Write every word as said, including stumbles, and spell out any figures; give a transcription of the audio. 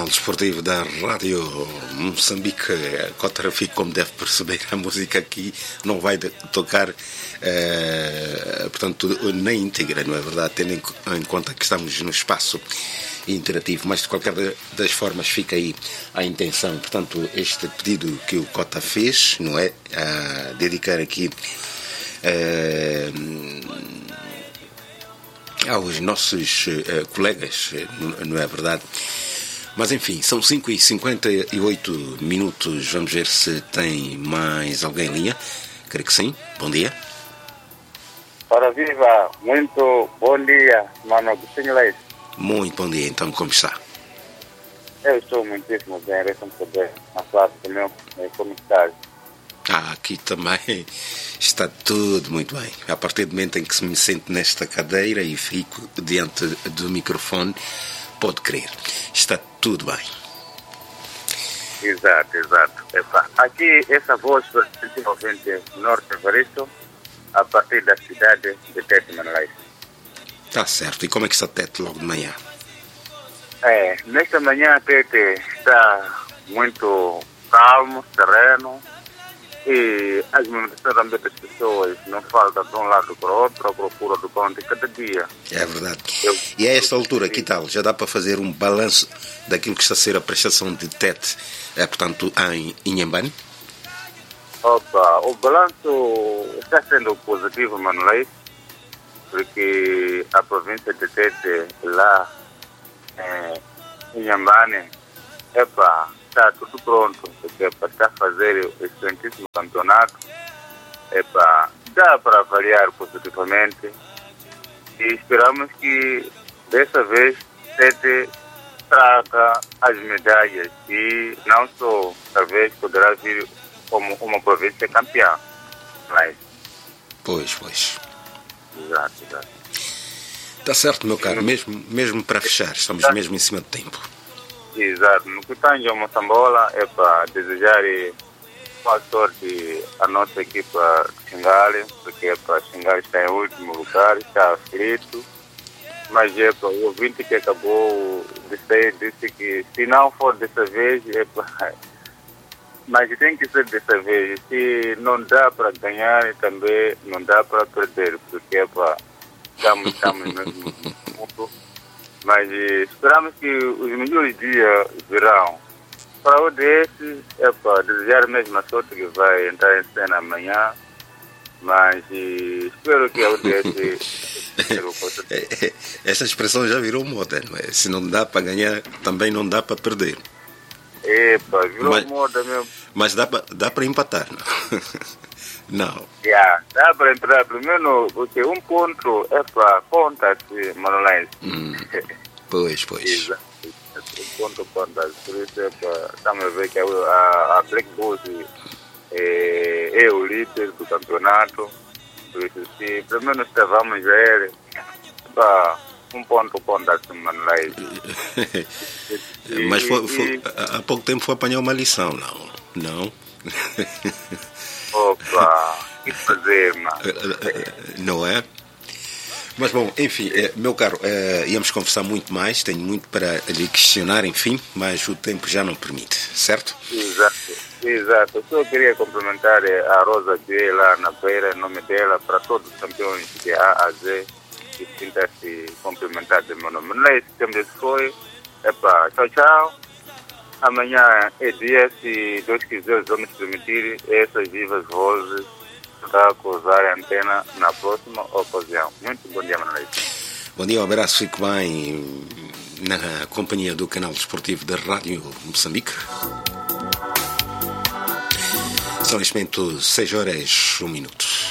canal desportivo da Rádio Moçambique. Cota Rafik, como deve perceber, a música aqui não vai tocar, eh, portanto, na íntegra, não é verdade? Tendo em conta que estamos no espaço interativo, mas de qualquer das formas fica aí a intenção. Portanto, este pedido que o Cota fez, não é? A dedicar aqui eh, aos nossos uh, colegas, não é verdade? Mas enfim, são cinco e cinquenta e oito minutos. Vamos ver se tem mais alguém em linha. Creio que sim. Bom dia. Ora viva, muito bom dia, mano Agostinho Leite. Muito bom dia, então como está? Eu estou muitíssimo bem, deixa-me saber na classe do meu comentário. Ah, aqui também está tudo muito bem. A partir do momento em que se me sento nesta cadeira e fico diante do microfone, pode crer, está tudo bem. Exato, exato. Epa, aqui essa voz principalmente Norte Evaristo, a partir da cidade de Tete, Manilais. Está certo. E como é que está Tete logo de manhã? É, nesta manhã Tete está muito calmo, sereno. E a alimentação também das pessoas não falta de um lado para o outro, a procura do pão de cada dia. É verdade. Eu, e a esta altura, que tal? Já dá para fazer um balanço daquilo que está a ser a prestação de Tete, é, portanto, em Inhambane? Opa, o balanço está sendo positivo, Manolei, porque a província de Tete, lá em Inhambane, epa, está tudo pronto, porque é para estar a fazer o excelentíssimo campeonato, é para dar para avaliar positivamente e esperamos que dessa vez Tete traga as medalhas e não só, talvez poderá vir como uma província campeã. Mas... Pois, pois. Exato, exato. Está certo, meu caro, mesmo, mesmo para fechar, estamos mesmo em cima do tempo. Exato, no que tange a Moçambola é para desejar boa sorte à nossa equipa de Xingale, porque é para Xingale está em último lugar, está aflito, mas é para o ouvinte que acabou de sair, disse que se não for dessa vez, é para... mas tem que ser dessa vez, se não dá para ganhar, também não dá para perder, porque é para... estamos, estamos mesmo muito... Mas esperamos que os melhores dias virão. Para o D S, é para desejar mesmo a sorte que vai entrar em cena amanhã. Mas espero que a U D S... Essa expressão já virou moda, não é? Se não dá para ganhar, também não dá para perder. Epa, virou mas, moda mesmo. Mas dá para dá para empatar, não? Não. Yeah, dá para empatar primeiro, porque um ponto é para conta-se, Manolés. Hum, pois, pois. Exato. Um ponto conta-se. Por isso é para... Estamos a ver que a, a, a Black Bulls é, é o líder do campeonato. Por isso, se pelo menos vamos ver, para um ponto conta-se, Manolés. Mas foi, foi, há pouco tempo foi apanhar uma lição, não? Não? Opa, o que fazer, mano? Não é? Mas bom, enfim, meu caro, íamos conversar muito mais, tenho muito para lhe questionar, enfim, mas o tempo já não permite, certo? Exato, exato. Eu só queria cumprimentar a Rosa G lá na beira, em nome dela, para todos os campeões de A a Z, que sinta-se cumprimentar de meu nome. Não é isso que temos foi. Epa, tchau, tchau. Amanhã é dia, se Deus quiser, vamos permitir essas vivas vozes para cruzar a antena na próxima ocasião. Muito bom dia, Manuel. Bom dia, um abraço, fico bem na companhia do canal desportivo da Rádio Moçambique. São neste momento seis horas, um minuto.